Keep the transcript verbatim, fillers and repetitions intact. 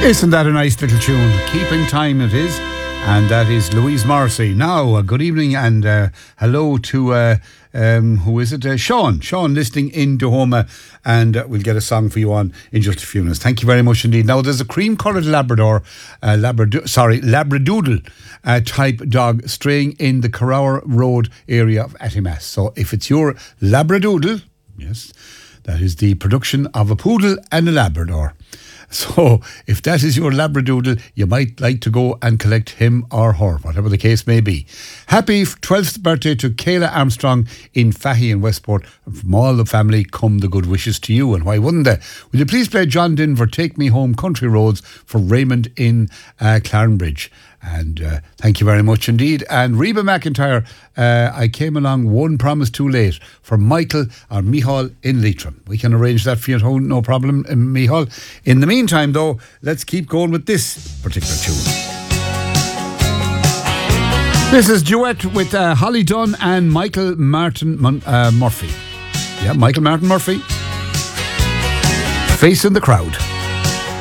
Isn't that a nice little tune? Keeping Time it is. And that is Louise Morrissey. Now, uh, good evening and uh, hello to, uh, um, who is it? Uh, Sean. Sean listening in Dahoma, and uh, we'll get a song for you on in just a few minutes. Thank you very much indeed. Now, there's a cream-coloured Labrador, uh, Labrador, sorry, Labradoodle uh, type dog straying in the Carrower Road area of Attimas. So if it's your Labradoodle, yes, that is the production of a poodle and a Labrador. So if that is your Labradoodle, you might like to go and collect him or her, whatever the case may be. Happy twelfth birthday to Kayla Armstrong in Fahy in Westport. From all the family come the good wishes to you, and why wouldn't they? Will you please play John Denver, Take Me Home Country Roads for Raymond in uh, Clarenbridge? And uh, thank you very much indeed. And Reba McIntyre, uh, I came along one promise too late for Michael or Michal in Leitrim. We can arrange that for you at home, no problem, uh, Michal. In the meantime, though, let's keep going with this particular tune. This is duet with uh, Holly Dunn and Michael Martin Mun- uh, Murphy. Yeah, Michael Martin Murphy. Facing the Crowd.